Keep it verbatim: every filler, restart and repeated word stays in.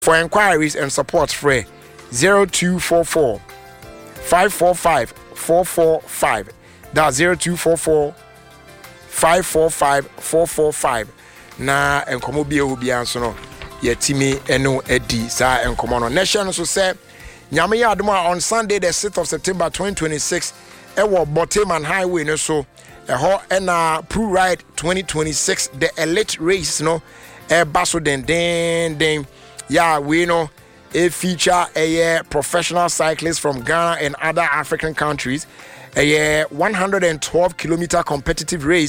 For inquiries and support, free zero two four four, five four five, four four five. That's zero two four four, five four five, four four five. Na enkomo bia obi anso no yetimi eno edi sa enkomo no nation so say nyame ya adom on Sunday the sixth of September twenty twenty-six e wo Boteman Highway no so e ho na Pro Ride twenty twenty-six the elite race no e baso den den den ya we know a feature a professional cyclists from Ghana and other African countries a one hundred twelve kilometer competitive race